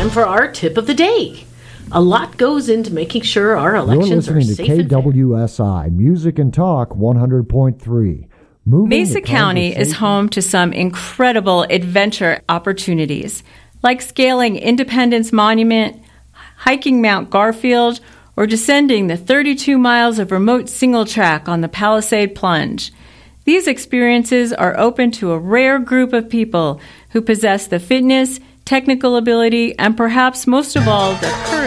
time for our tip of the day. A lot goes into making sure our elections are safe and fair. You're listening to KWSI, Music and Talk 100.3. Mesa County is home to some incredible adventure opportunities, like scaling Independence Monument, hiking Mount Garfield, or descending the 32 miles of remote single track on the Palisade Plunge. These experiences are open to a rare group of people who possess the fitness, technical ability, and perhaps most of all, the courage